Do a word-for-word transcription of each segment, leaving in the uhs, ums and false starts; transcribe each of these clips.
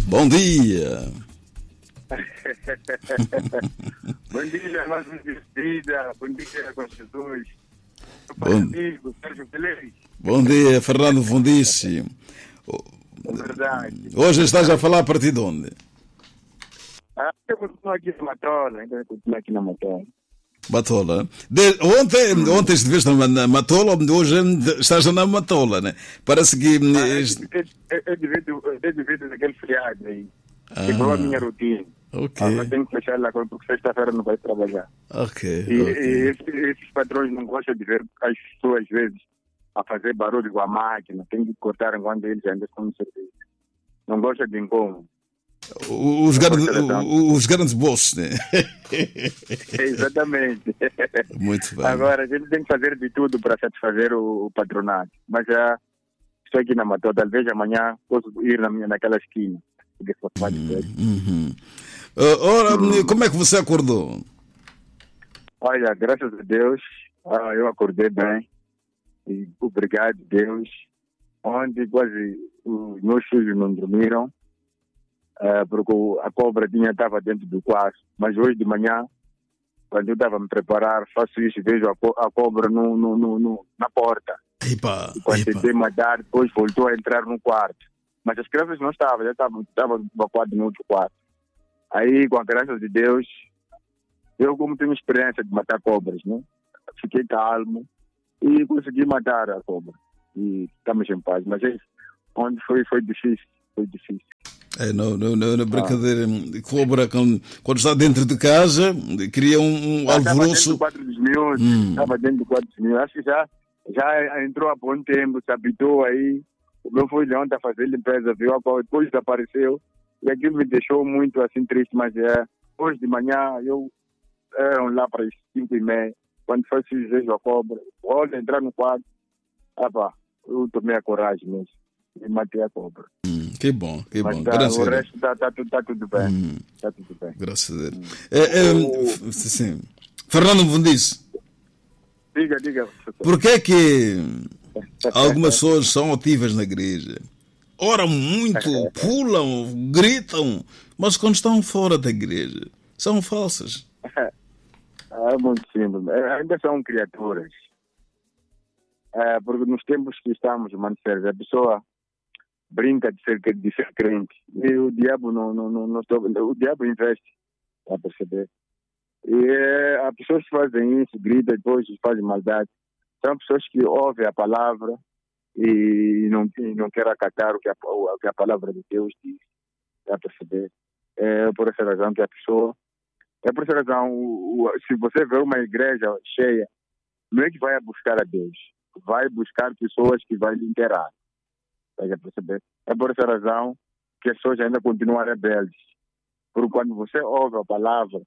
Bom dia. Bom dia, mais uma despedida. Bom dia com Jesus. Bom, amigo, Sérgio Feliz. Bom dia, Fernando Fundici. É verdade. Hoje estás a falar a partir de onde? Ah, eu continuo aqui na Matola, ainda continuo aqui na Matola. Matola. De, ontem, hum. ontem estiveste na, na Matola, hoje estás na Matola, né? Parece que... Ah, este... É devido daquele feriado aí. Ah. Quebrou a minha rotina. Ok. Ah, mas tenho que fechar lá porque sexta-feira não vai trabalhar. Ok. E, okay. e esses, esses patrões não gostam de ver as pessoas, às vezes, a fazer barulho com a máquina. Tem que cortar enquanto eles ainda estão no serviço. Não gostam de incômodo. Os, gar os grandes bosses, né? Exatamente. Muito bem. Agora, a gente tem que fazer de tudo para satisfazer o, o patronato. Mas já estou aqui na Mató, talvez amanhã posso ir na minha, naquela esquina. Uhum, uhum. Uh, ora, uhum. Como é que você acordou? Olha, graças a Deus, uh, eu acordei bem. E obrigado, Deus. Ontem quase os meus filhos não dormiram. Uh, porque a cobra tinha estava dentro do quarto, mas hoje de manhã, quando eu estava a me preparar, faço isso e vejo a, co a cobra no, no, no, no, na porta. Epa, e quando tentei matar, depois voltou a entrar no quarto. Mas as crianças não estavam, já estavam, estavam evacuadas no outro quarto. Aí, com a graça de Deus, eu como tenho experiência de matar cobras, né? Fiquei calmo e consegui matar a cobra. E estamos em paz. Mas é, onde foi, foi difícil, foi difícil. É, não, não, não, não brincadeira. Ah. Cobra, quando, quando está dentro de casa, cria um, um alvoroço. Estava dentro do quadro dos miúdos, hum. estava dentro do quadro dos miúdos. Acho que já, já entrou há bom tempo, se habitou aí. O meu filho ontem a fazer limpeza, viu a cobra, depois desapareceu. E aquilo me deixou muito assim triste, mas é, hoje de manhã, eu eram lá para as cinco e meia, quando foi que vejo a cobra, olha, entrar no quadro, ah, pá, eu tomei a coragem mesmo e matei a cobra. Hum, que bom, que mas bom. Tá, Graças o resto está tá, tá, tá tudo bem. Hum. Tá tudo bem. Graças a Deus. Hum. É, é, o... sim. Fernando Fundici. Diga, diga. Por que é que algumas pessoas são ativas na igreja? Oram muito, pulam, gritam, mas quando estão fora da igreja, são falsas. É muito simples. Ainda são criaturas. É, porque nos tempos que estamos, mano, a pessoa brinca de ser, de ser crente. E o diabo não, não, não, não o diabo investe, para perceber. E é, há pessoas que fazem isso, gritam, depois fazem maldade. São pessoas que ouvem a palavra e não, e não querem acatar o que, a, o que a palavra de Deus diz, para perceber. É por essa razão que a pessoa... É por essa razão, o, o, se você vê uma igreja cheia, não é que vai buscar a Deus, vai buscar pessoas que vão lhe enterar. Vai perceber? É por essa razão que as pessoas ainda continuam rebeldes. Porque quando você ouve a palavra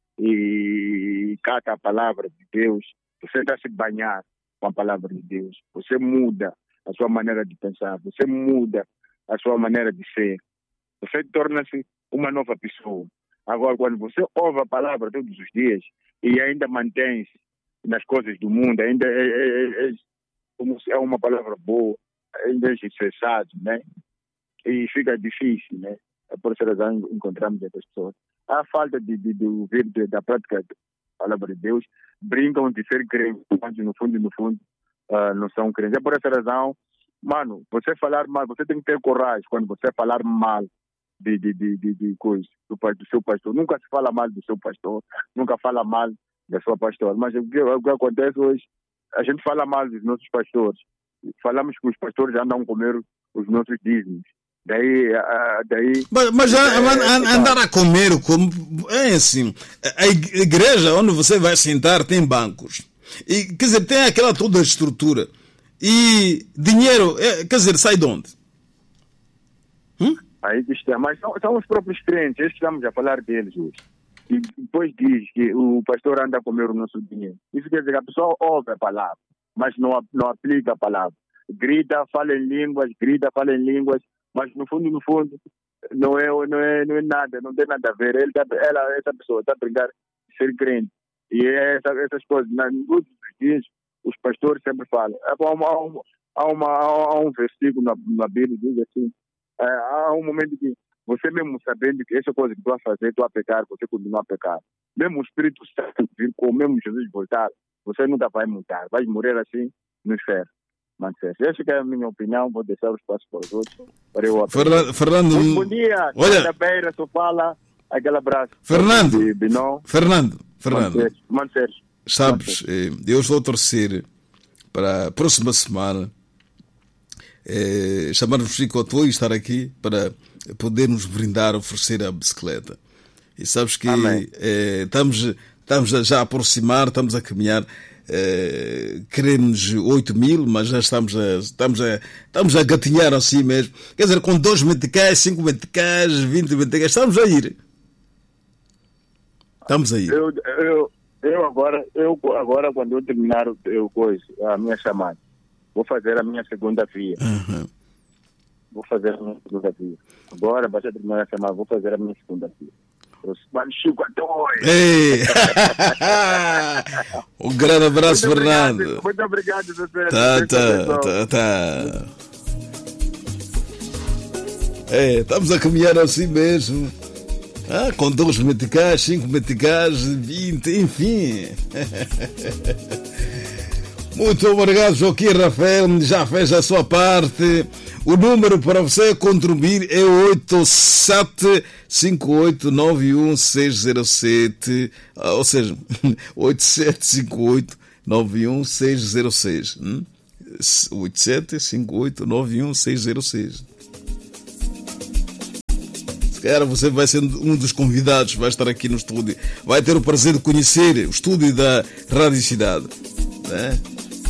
e cata a palavra de Deus, você está se banhar com a palavra de Deus. Você muda a sua maneira de pensar, você muda a sua maneira de ser. Você torna-se uma nova pessoa. Agora, quando você ouve a palavra todos os dias e ainda mantém-se nas coisas do mundo, ainda é, é, é, como se é uma palavra boa, ainda é cessado, né? E fica difícil, né? É por essa razão que encontramos essas pessoas. Há falta de, de, de ouvir de, da prática da palavra de Deus, brincam de ser crentes, mas no fundo, no fundo, uh, não são crentes. É por essa razão, mano, você falar mal, você tem que ter coragem quando você falar mal de, de, de, de, de coisa, do, do seu pastor. Nunca se fala mal do seu pastor, nunca fala mal da sua pastora. Mas o que, o que acontece hoje, a gente fala mal dos nossos pastores. Falamos que os pastores andam a comer os nossos dízimos. Daí, daí... Mas, mas é, é, andar a comer como é assim, a igreja onde você vai sentar tem bancos e, quer dizer, tem aquela toda a estrutura e dinheiro, é, quer dizer, sai de onde? Hum? Aí está, mas são, são os próprios crentes, esses estamos a falar deles hoje. E depois diz que o pastor anda a comer o nosso dinheiro. Isso quer dizer que a pessoa ouve a palavra, mas não, não aplica a palavra. Grita, fala em línguas, grita, fala em línguas, mas no fundo, no fundo, não é, não é, não é nada, não tem nada a ver. Ele tá, ela, essa pessoa está a brincar de ser crente. E essa, essas coisas, nos últimos dias, os pastores sempre falam. Há, uma, há, uma, há um versículo na, na Bíblia que diz assim, há um momento que você mesmo sabendo que essa coisa que tu a fazer, tu a pecar, você continua a pecar. Mesmo o Espírito Santo vir com o mesmo Jesus voltar, você nunca vai mudar, vai morrer assim no inferno. Mas essa que é a minha opinião, vou deixar o espaço para os outros. Para eu Fernando, Fernando, muito bom dia, olha, da beira, só fala, aquele abraço. Fernando, de Binó, Fernando, Fernando, Mancer. sabes, eu estou a torcer para a próxima semana eh, chamar-nos Chico Atuo e estar aqui para podermos brindar, oferecer a bicicleta. E sabes que eh, estamos, estamos a já a aproximar, estamos a caminhar. Uh, queremos oito mil, mas já estamos a, estamos a, estamos a gatinhar assim mesmo. Quer dizer, com dois meticais, cinco meticais, vinte meticais, estamos a ir. Estamos a ir. Eu, eu, eu agora, eu agora, quando eu terminar eu, coisa, a minha chamada, vou fazer a minha segunda via. Uhum. Vou fazer a minha segunda via. Agora, basta terminar a chamada, vou fazer a minha segunda via. Mano, Chico Atuo. Um grande abraço, muito Fernando. Obrigado, muito obrigado, doutor. Tá, tá, tá, tá. É, estamos a caminhar assim mesmo. Ah, com dois meticais, cinco meticais, vinte, enfim. Muito obrigado, Joaquim Rafael. Já fez a sua parte. O número para você contribuir é oito sete cinco oito nove um seis zero sete, ou seja, oito sete cinco oito nove um seis zero seis. Hum? oito sete cinco oito nove um seis zero seis. Se calhar você vai ser um dos convidados, vai estar aqui no estúdio. Vai ter o prazer de conhecer o estúdio da Rádio Cidade. Né?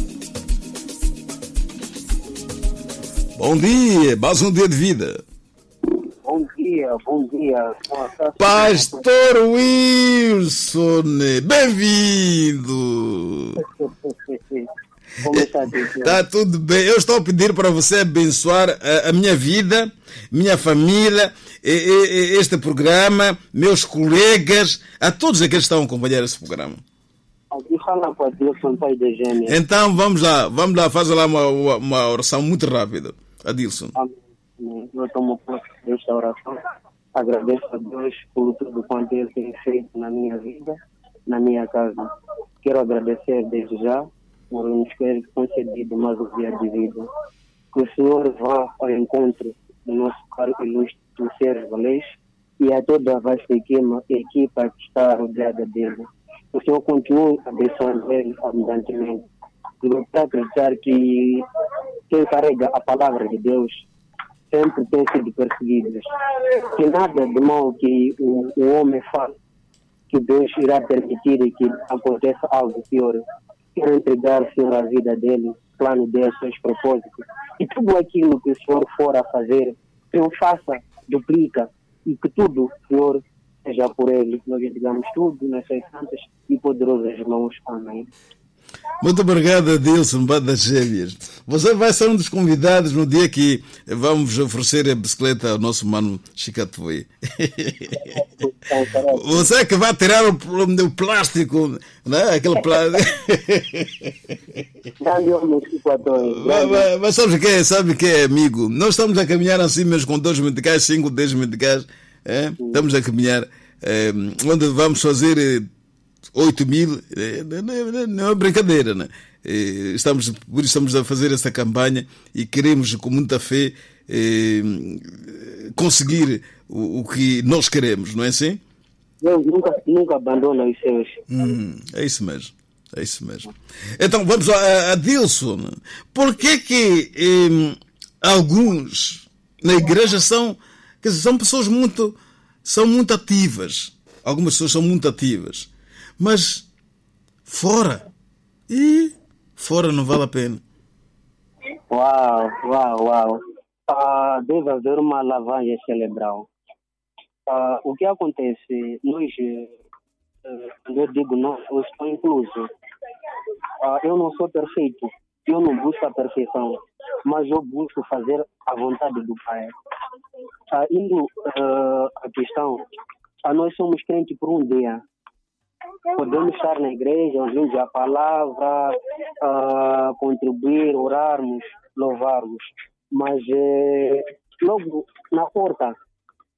Bom dia, mais um dia de vida. Bom dia, bom dia. Pastor Wilson, bem-vindo. Como está, Deus? Está tudo bem. Eu estou a pedir para você abençoar a, a minha vida, minha família, e, e, este programa, meus colegas, a todos aqueles que estão a acompanhar esse programa. Aqui fala para Deus, pai de gêmeos. Então vamos lá, vamos lá, faz lá uma, uma oração muito rápida. Adilson. Amém. Eu tomo posse desta oração. Agradeço a Deus por tudo quanto Ele tem feito na minha vida, na minha casa. Quero agradecer desde já por nos ter concedido mais um dia de vida. Que o Senhor vá ao encontro do nosso caro ilustre Sérgio Valês e a toda a vasta equipa, equipa que está rodeada dele. O Senhor continue abençoando ele abundantemente. Eu quero acreditar que quem carrega a palavra de Deus sempre tem sido perseguido. Que nada de mal que o, o homem faz, que Deus irá permitir que aconteça algo pior. Quero entregar, Senhor, a vida dele, o plano dele, seus propósitos. E tudo aquilo que o Senhor for a fazer, Senhor, faça, duplica. E que tudo, Senhor, seja por ele. Nós entregamos tudo nessas santas e poderosas mãos. Amém. Muito obrigado, Adilson Bandas Gêmeas. Você vai ser um dos convidados no dia que vamos oferecer a bicicleta ao nosso mano Chico Atuo. Você que vai tirar o, o plástico, né? Aquele plástico. mas, mas, mas sabe o que é? Sabe que é, amigo? Nós estamos a caminhar assim mesmo com dois meticais, cinco, dez meticais. É? Estamos a caminhar é, onde vamos fazer oito mil, não é brincadeira, né? Estamos, por isso estamos a fazer essa campanha e queremos com muita fé eh, conseguir o, o que nós queremos, não é assim? Deus nunca, nunca abandona os seus. Hum, é isso mesmo, é isso mesmo. Então vamos a, a Dilson. Por que que eh, alguns na igreja são, quer dizer, são pessoas muito, são muito ativas, algumas pessoas são muito ativas, mas fora, e fora não vale a pena. Uau, uau, uau. Ah, deve haver uma lavagem cerebral. Ah, o que acontece, nós, quando eu digo nós, eu estou incluso. Ah, eu não sou perfeito, eu não busco a perfeição, mas eu busco fazer a vontade do Pai. Ah, indo uh, a questão, ah, nós somos crentes por um dia. Podemos estar na igreja, ouvindo a palavra, uh, contribuir, orarmos, louvarmos. Mas eh, logo na porta,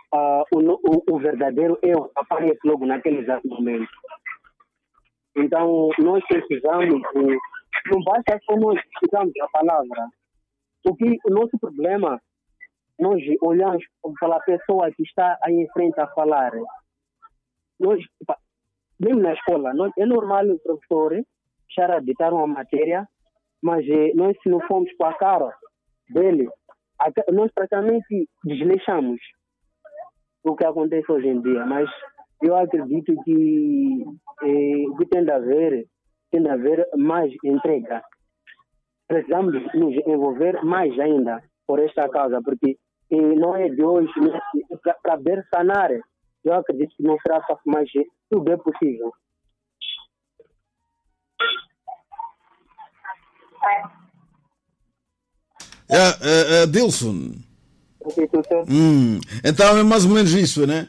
uh, o, o, o verdadeiro eu aparece logo naquele exato momento. Então, nós precisamos, não basta só nós precisamos da palavra. O que o nosso problema, nós olhamos para a pessoa que está aí em frente a falar. Nós, mesmo na escola, nós, é normal o professor deixar a ditar uma matéria, mas nós, se não formos com a cara dele, nós praticamente desleixamos o que acontece hoje em dia. Mas eu acredito que, eh, que tem de haver, tem de haver mais entrega. Precisamos nos envolver mais ainda por esta causa, porque eh, não é de hoje, para ver sanar. Eu acredito que não será fácil, mas tudo é possível. Yeah, uh, uh, Dilson. Ok, tudo certo? Hum, então é mais ou menos isso, né?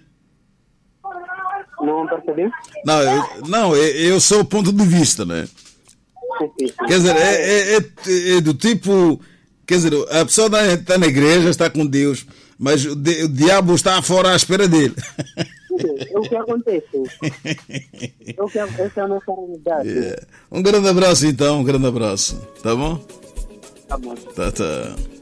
Não percebi? Não, eu, não, é, é o seu ponto de vista, né? Sim, sim, sim. Quer dizer, é, é, é, é do tipo. Quer dizer, a pessoa está na igreja, está com Deus, mas o, de, o diabo está fora à espera dele. É o que acontece. É o que, essa é a nossa realidade. Yeah. Um grande abraço, então, um grande abraço. Tá bom? Tá bom. Tá, tá.